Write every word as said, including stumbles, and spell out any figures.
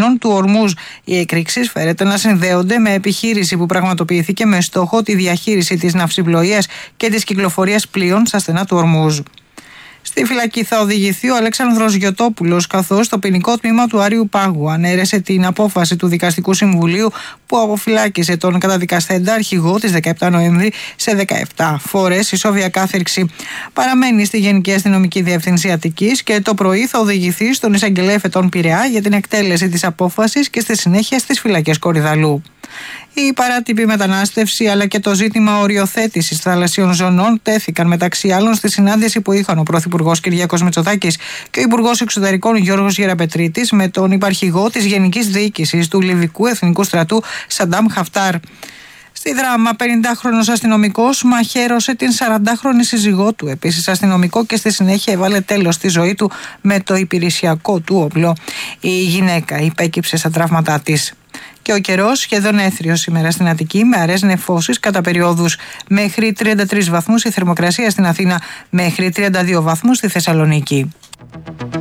λιμένων του Ορμούζ. Οι εκρήξεις φέρεται να συνδέονται με επιχείρηση που πραγματοποιήθηκε με στόχο τη διαχείριση της ναυσιπλοείας και της κυκλοφορίας πλοίων στα στενά του Ορμούζ. Στη φυλακή θα οδηγηθεί ο Αλέξανδρος Γιωτόπουλος, καθώς το ποινικό τμήμα του Άριου Πάγου ανέρεσε την απόφαση του Δικαστικού Συμβουλίου που αποφυλάκησε τον καταδικαστέντα αρχηγό της δεκαεπτά Νοέμβρη σε δεκαεπτά φορές ισόβια κάθερξη. Παραμένει στη Γενική Αστυνομική Διεύθυνση Αττικής και το πρωί θα οδηγηθεί στον εισαγγελέα Εφετών Πειραιά για την εκτέλεση της απόφασης και στη συνέχεια στις φυλακές Κορυδαλού. Η παράτυπη μετανάστευση αλλά και το ζήτημα οριοθέτησης θαλασσίων ζωνών τέθηκαν μεταξύ άλλων στη συνάντηση που είχαν ο Πρωθυπουργός Κυριάκος Μητσοτάκης και ο Υπουργός Εξωτερικών Γιώργος Γεραπετρίτης με τον υπαρχηγό της Γενικής Διοίκησης του Λιβικού Εθνικού Στρατού Σαντάμ Χαφτάρ. Στη Δράμα, πενηντάχρονος αστυνομικός μαχαίρωσε την σαραντάχρονη σύζυγό του, επίσης αστυνομικό, και στη συνέχεια έβαλε τέλος στη ζωή του με το υπηρεσιακό του όπλο. Η γυναίκα υπέκυψε στα τραύματά της. Και ο καιρός σχεδόν έθριος σήμερα στην Αττική, με αραιές νεφώσεις κατά περιόδους. Μέχρι τριάντα τρεις βαθμούς η θερμοκρασία στην Αθήνα, μέχρι τριάντα δύο βαθμούς στη Θεσσαλονίκη.